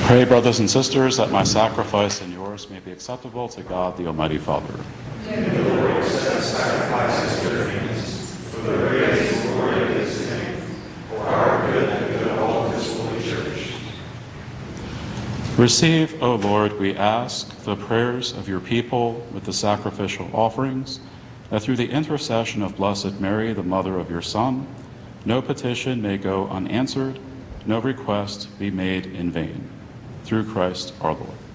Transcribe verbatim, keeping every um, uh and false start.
Pray, brothers and sisters, that my sacrifice and yours may be acceptable to God, the Almighty Father. May the Lord accept sacrifices to your hands, for the praise and glory of his name, for our good and the good of all of his holy church. Receive, O Lord, we ask, the prayers of your people with the sacrificial offerings, that through the intercession of Blessed Mary, the mother of your Son, no petition may go unanswered, no request be made in vain. Through Christ our Lord.